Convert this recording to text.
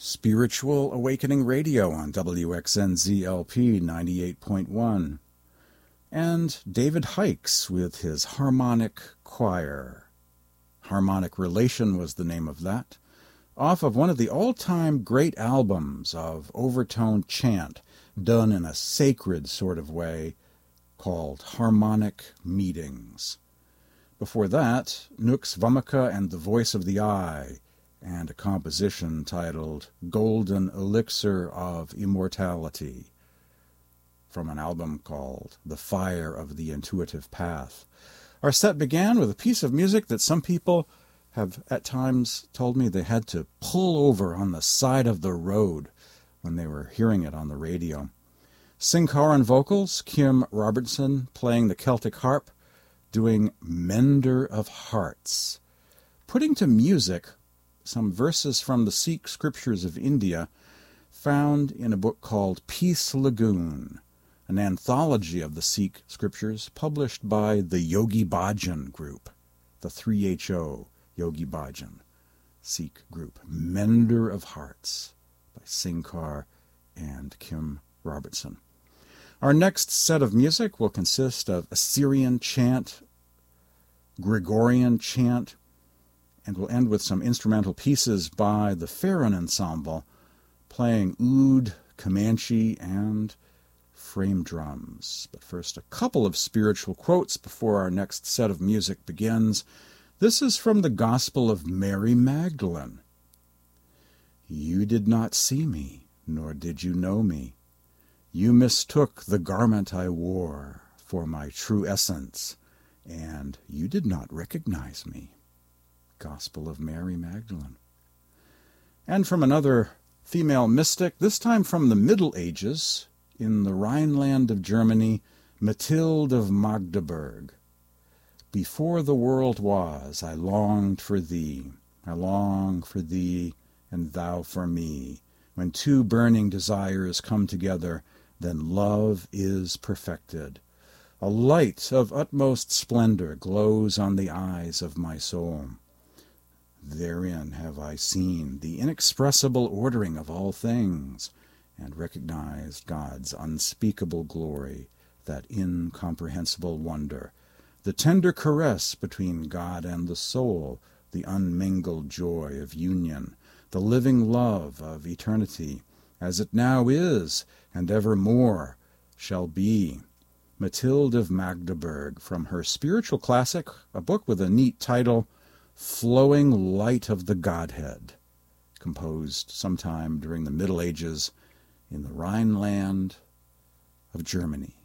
Spiritual Awakening Radio on WXNZLP 98.1, and David Hikes with his Harmonic Choir. Harmonic Relation was the name of that, off of one of the all-time great albums of overtone chant done in a sacred sort of way called Harmonic Meetings. Before that, Nux Vomica and the Voice of the Eye, and a composition titled Golden Elixir of Immortality, from an album called The Fire of the Intuitive Path. Our set began with a piece of music that some people have at times told me they had to pull over on the side of the road when they were hearing it on the radio. Sinkar on vocals, Kim Robertson playing the Celtic harp, doing Mender of Hearts, putting to music some verses from the Sikh scriptures of India found in a book called Peace Lagoon, an anthology of the Sikh scriptures published by the Yogi Bhajan group, the 3HO Yogi Bhajan Sikh group. Mender of Hearts by Sinkar and Kim Robertson. Our next set of music will consist of Assyrian chant, Gregorian chant, and we'll end with some instrumental pieces by the Farron Ensemble, playing oud, Comanche, and frame drums. But first, a couple of spiritual quotes before our next set of music begins. This is from the Gospel of Mary Magdalene. You did not see me, nor did you know me. You mistook the garment I wore for my true essence, and you did not recognize me. Gospel of Mary Magdalene. And from another female mystic, this time from the Middle Ages, in the Rhineland of Germany, Mathilde of Magdeburg. Before the world was, I longed for thee. I long for thee, and thou for me. When two burning desires come together, then love is perfected. A light of utmost splendor glows on the eyes of my soul. Therein have I seen the inexpressible ordering of all things, and recognized God's unspeakable glory, that incomprehensible wonder, the tender caress between God and the soul, the unmingled joy of union, the living love of eternity, as it now is, and evermore shall be. Mathilde of Magdeburg, from her spiritual classic, a book with a neat title, Flowing Light of the Godhead, composed sometime during the Middle Ages in the Rhineland of Germany.